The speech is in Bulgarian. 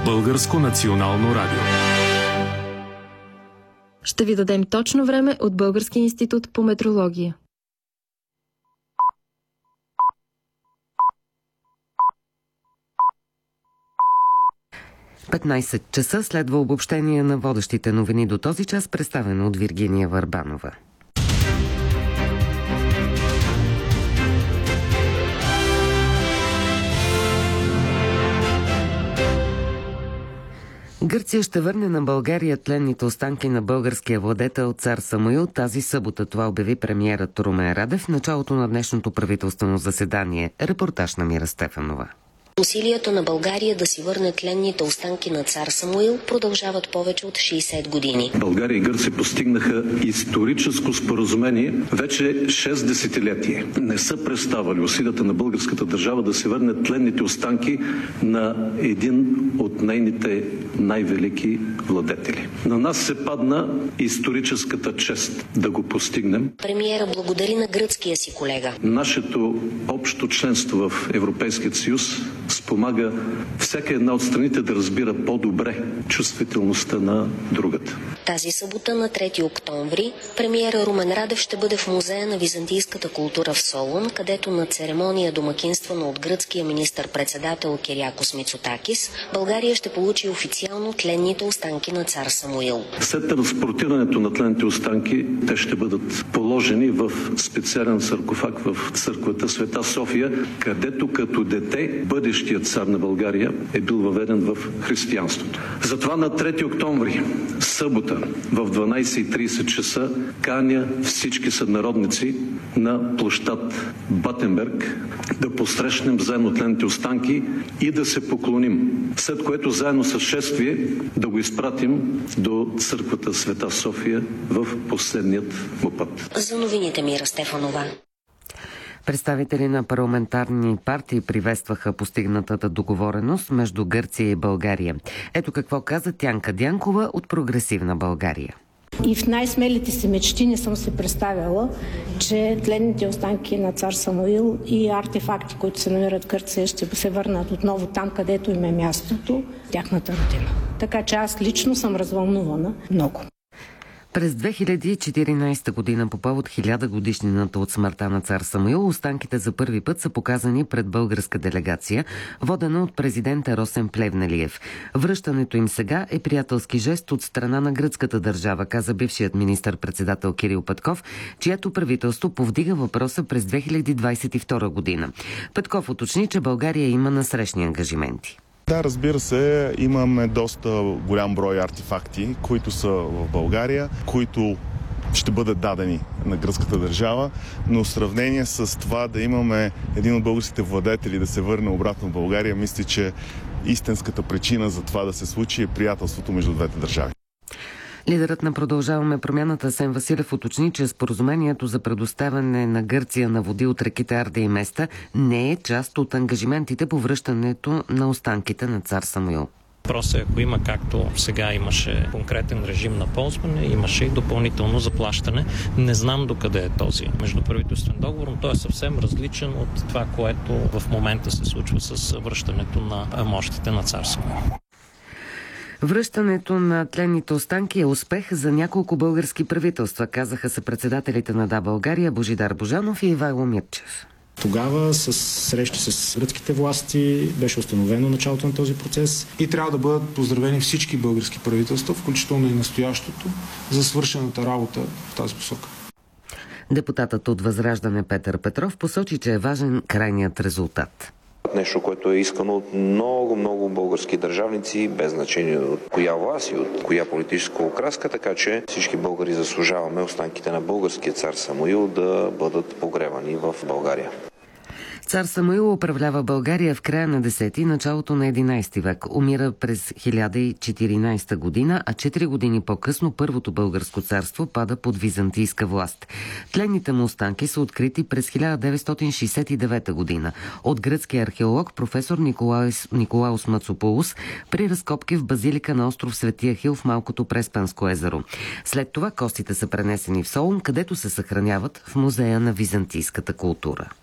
Българско национално радио. Ще ви дадем точно време от Българския институт по метрология. 15 часа следва обобщение на водещите новини до този час, представено от Виргиния Върбанова. Гърция ще върне на България тленните останки на българския владетел цар Самуил тази събота. Това обяви премиерът Румен Радев в началото на днешното правителствено заседание. Репортаж на Мира Стефанова. Усилията на България да си върне тленните останки на цар Самуил продължават повече от 60 години. България и Гърция постигнаха историческо споразумение вече 6 десетилетия. Не са преставали усилията на българската държава да се върне тленните останки на един от нейните най-велики владетели. На нас се падна историческата чест да го постигнем. Премиера благодари на гръцкия си колега. Нашето общо членство в Европейския съюз спомага всяка една от страните да разбира по-добре чувствителността на другата. Тази събота на 3 октомври премиера Румен Радев ще бъде в Музея на византийската култура в Солун, където на церемония домакинствана от гръцкия министър-председател Кириакос Мицотакис, България ще получи официално тленните останки на цар Самуил. След транспортирането на тленните останки, те ще бъдат положени в специален саркофаг в църквата Света София, където като дете бъдещият цар на България е бил въведен в християнството. Затова на 3 октомври, събота, в 12:30 часа, каня всички сънародници на площад Батенберг да посрещнем заедно тленните останки и да се поклоним. След което заедно с шествие да го изпратим до църквата Света София в последният му път. За новините Мира Стефанова. Представители на парламентарни партии приветстваха постигнатата договореност между Гърция и България. Ето какво каза Тянка Дянкова от Прогресивна България. И в най-смелите си мечти не съм се представяла, че тленните останки на цар Самуил и артефакти, които се намират в Гърция, ще се върнат отново там, където им е мястото, тяхната родина. Така че аз лично съм развълнувана много. През 2014 година по повод 1000 годишнината от смъртта на цар Самуил, останките за първи път са показани пред българска делегация, водена от президента Росен Плевнелиев. Връщането им сега е приятелски жест от страна на гръцката държава, каза бившият министър-председател Кирил Петков, чието правителство повдига въпроса през 2022 година. Петков уточни, че България има насрещни ангажименти. Да, разбира се, имаме доста голям брой артефакти, които са в България, които ще бъдат дадени на гръцката държава, но в сравнение с това да имаме един от българските владетели да се върне обратно в България, мисля, че истинската причина за това да се случи е приятелството между двете държави. Лидерът на Продължаваме промяната Асен Василев уточни, че споразумението за предоставяне на Гърция на води от реките Арда и Места не е част от ангажиментите по връщането на останките на цар Самуил. Въпросът е, ако има, както сега имаше конкретен режим на ползване, имаше и допълнително заплащане. Не знам докъде е този междуправителствен договор, но той е съвсем различен от това, което в момента се случва с връщането на мощите на цар Самуил. Връщането на тленните останки е успех за няколко български правителства, казаха съпредседателите на Да, България Божидар Божанов и Ивайло Мирчев. Тогава с срещи с гръцките власти беше установено началото на този процес и трябва да бъдат поздравени всички български правителства, включително и настоящото, за свършената работа в тази посока. Депутатът от Възраждане Петър Петров посочи, че е важен крайният резултат. Нещо, което е искано от много български държавници, без значение от коя власт и от коя политическа окраска, така че всички българи заслужаваме останките на българския цар Самуил да бъдат погребани в България. Цар Самуил управлява България в края на 10-ти и началото на 11 век. Умира през 1014 година, а 4 години по-късно първото българско царство пада под византийска власт. Тленните му останки са открити през 1969 година от гръцкия археолог професор Николаус Мацополус при разкопки в базилика на остров Свети Ахил в Малкото Преспанско езеро. След това костите са пренесени в Солун, където се съхраняват в Музея на византийската култура.